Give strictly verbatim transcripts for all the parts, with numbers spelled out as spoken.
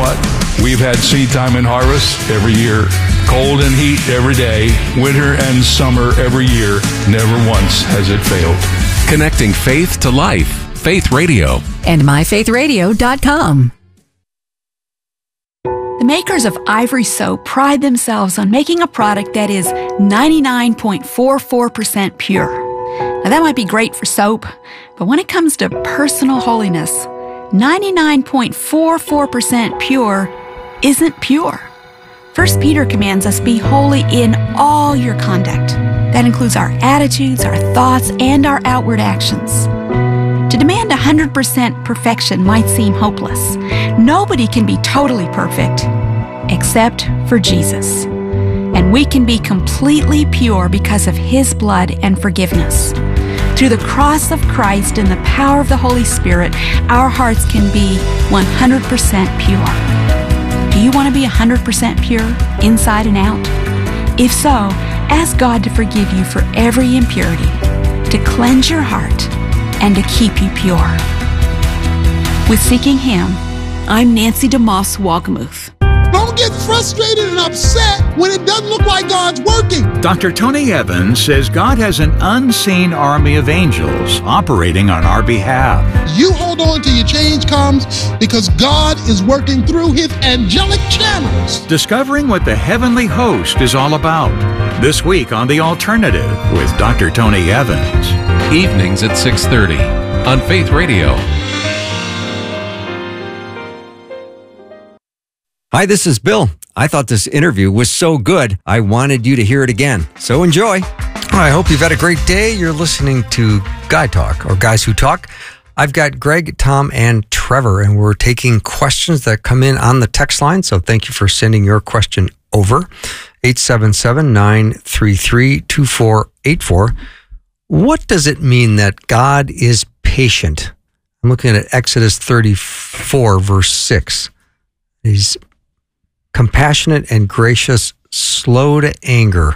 what? We've had seed time and harvest every year, cold and heat every day, winter and summer every year. Never once has it failed. Connecting faith to life. Faith Radio. And my faith radio dot com. The makers of Ivory Soap pride themselves on making a product that is ninety-nine point four four percent pure. Now that might be great for soap, but when it comes to personal holiness, ninety-nine point four four percent pure isn't pure. First Peter commands us, be holy in all your conduct. That includes our attitudes, our thoughts, and our outward actions. To demand one hundred percent perfection might seem hopeless. Nobody can be totally perfect except for Jesus. And we can be completely pure because of His blood and forgiveness. Through the cross of Christ and the power of the Holy Spirit, our hearts can be one hundred percent pure. Do you want to be one hundred percent pure, inside and out? If so, ask God to forgive you for every impurity, to cleanse your heart, and to keep you pure. With Seeking Him, I'm Nancy DeMoss Wolgemuth. Don't get frustrated and upset when it doesn't look like God's working. Doctor Tony Evans says God has an unseen army of angels operating on our behalf. You hold on till your change comes because God is working through His angelic channels. Discovering what the heavenly host is all about. This week on The Alternative with Doctor Tony Evans. Evenings at six thirty on Faith Radio. Hi, this is Bill. I thought this interview was so good, I wanted you to hear it again. So enjoy. I hope you've had a great day. You're listening to Guy Talk, or Guys Who Talk. I've got Greg, Tom, and Trevor, and we're taking questions that come in on the text line. So thank you for sending your question over. eight seven seven, nine three three, two four eight four. What does it mean that God is patient? I'm looking at Exodus thirty-four, verse six. He's compassionate and gracious, slow to anger,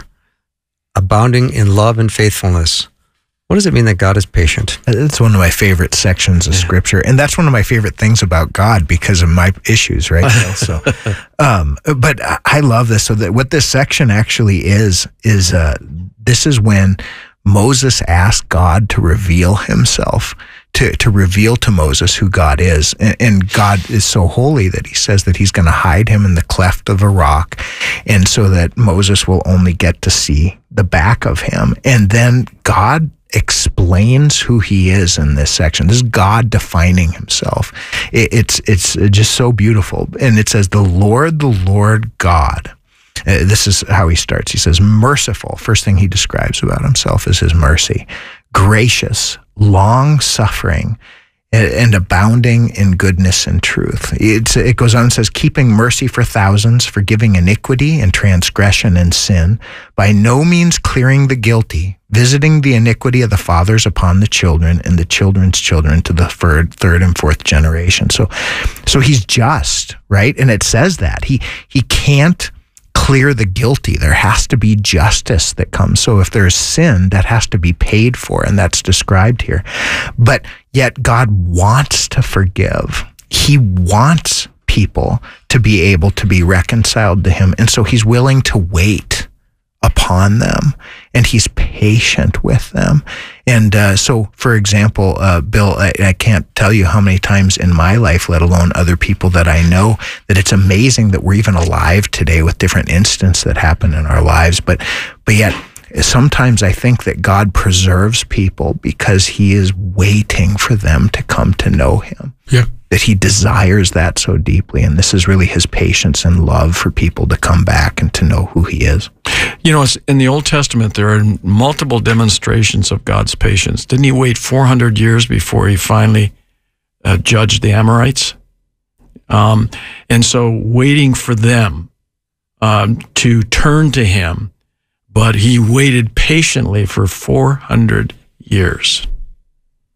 abounding in love and faithfulness. What does it mean that God is patient? It's one of my favorite sections of yeah. Scripture, and that's one of my favorite things about God because of my issues, right? so, um, but I love this. So that what this section actually is is uh, this is when Moses asked God to reveal Himself, to to reveal to Moses who God is. And, and God is so holy that He says that He's going to hide Him in the cleft of a rock, and so that Moses will only get to see the back of Him. And then God explains who He is in this section. This is God defining Himself. It, it's it's just so beautiful. And it says, the Lord, the Lord God. Uh, this is how He starts. He says, merciful. First thing He describes about Himself is His mercy. Gracious, long-suffering, and abounding in goodness and truth. It's, it goes on and says, keeping mercy for thousands, forgiving iniquity and transgression and sin, by no means clearing the guilty, visiting the iniquity of the fathers upon the children and the children's children to the third, third and fourth generation. So, so He's just, right? And it says that. He, he can't clear the guilty. There has to be justice that comes. So if there's sin, that has to be paid for, and that's described here. But yet God wants to forgive. He wants people to be able to be reconciled to Him. And so He's willing to wait upon them, and He's patient with them. And uh, so, for example, uh, Bill, I, I can't tell you how many times in my life, let alone other people that I know, that it's amazing that we're even alive today with different incidents that happen in our lives. But, but yet, sometimes I think that God preserves people because He is waiting for them to come to know Him. Yeah. That He desires that so deeply. And this is really His patience and love for people to come back and to know who He is. You know, in the Old Testament, there are multiple demonstrations of God's patience. Didn't He wait four hundred years before He finally uh, judged the Amorites? Um, and so waiting for them um, to turn to Him, but He waited patiently for four hundred years.